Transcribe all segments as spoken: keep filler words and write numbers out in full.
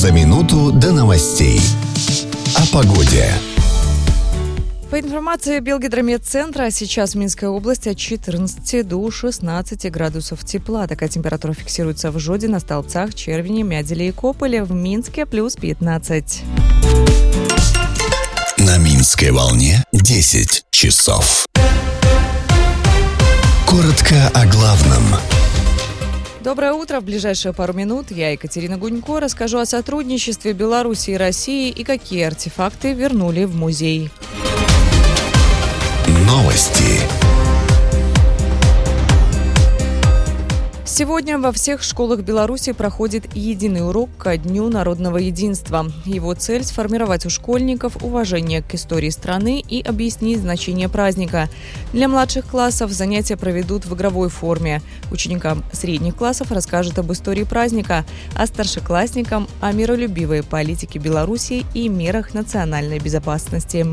За минуту до новостей. О погоде. По информации Белгидромедцентра, сейчас в Минской области от четырнадцати до шестнадцати градусов тепла. Такая температура фиксируется в Жодино, Столбцах, Червине, Мяделе и Кополе. В Минске плюс пятнадцать. На Минской волне десять часов. Коротко о главном. Доброе утро. В ближайшие пару минут я, Екатерина Гунько, расскажу о сотрудничестве Беларуси и России и какие артефакты вернули в музей. Новости. Сегодня во всех школах Беларуси проходит единый урок ко Дню народного единства. Его цель – сформировать у школьников уважение к истории страны и объяснить значение праздника. Для младших классов занятия проведут в игровой форме. Ученикам средних классов расскажут об истории праздника, а старшеклассникам – о миролюбивой политике Беларуси и мерах национальной безопасности.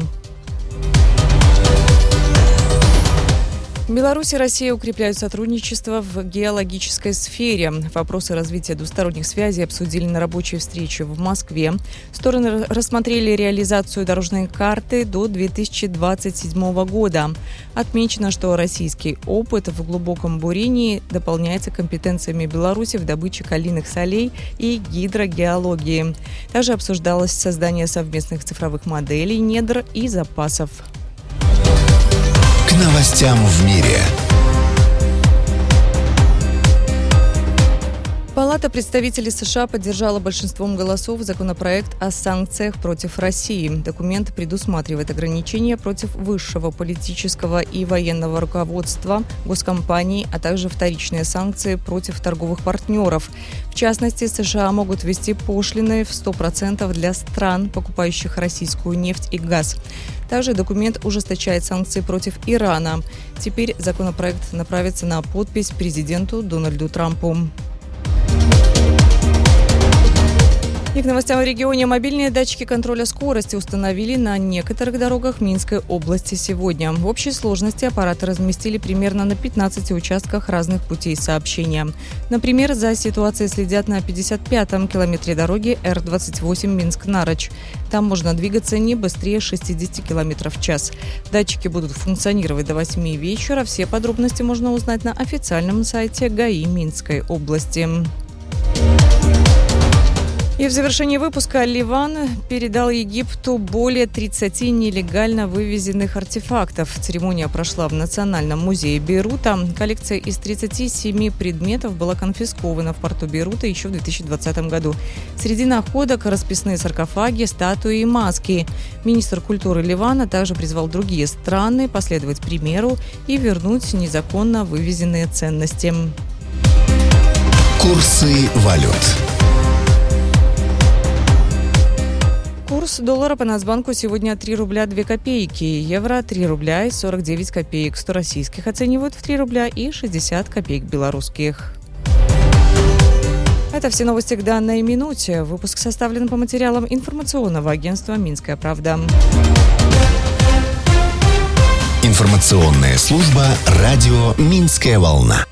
Беларусь и Россия укрепляют сотрудничество в геологической сфере. Вопросы развития двусторонних связей обсудили на рабочей встрече в Москве. Стороны рассмотрели реализацию дорожной карты до две тысячи двадцать седьмого года. Отмечено, что российский опыт в глубоком бурении дополняется компетенциями Беларуси в добыче калийных солей и гидрогеологии. Также обсуждалось создание совместных цифровых моделей недр и запасов. К новостям в мире. Палата представителей США поддержала большинством голосов законопроект о санкциях против России. Документ предусматривает ограничения против высшего политического и военного руководства, госкомпаний, а также вторичные санкции против торговых партнеров. В частности, США могут ввести пошлины в сто процентов для стран, покупающих российскую нефть и газ. Также документ ужесточает санкции против Ирана. Теперь законопроект направится на подпись президенту Дональду Трампу. И к новостям в регионе. Мобильные датчики контроля скорости установили на некоторых дорогах Минской области сегодня. В общей сложности аппараты разместили примерно на пятнадцати участках разных путей сообщения. Например, за ситуацией следят на пятьдесят пятом километре дороги Эр двадцать восемь Минск-Нарочь. Там можно двигаться не быстрее шестидесяти километров в час. Датчики будут функционировать до восьми вечера. Все подробности можно узнать на официальном сайте ГАИ Минской области. И в завершении выпуска Ливан передал Египту более тридцати нелегально вывезенных артефактов. Церемония прошла в Национальном музее Бейрута. Коллекция из тридцати семи предметов была конфискована в порту Бейрута еще в две тысячи двадцатом году. Среди находок расписные саркофаги, статуи и маски. Министр культуры Ливана также призвал другие страны последовать примеру и вернуть незаконно вывезенные ценности. Курсы валют. Курс доллара по Нацбанку сегодня три рубля две копейки, евро три рубля и сорок девять копеек, сто российских оценивают в три рубля и шестьдесят копеек белорусских. Это все новости к данной минуте. Выпуск составлен по материалам информационного агентства «Минская правда». Информационная служба радио «Минская волна».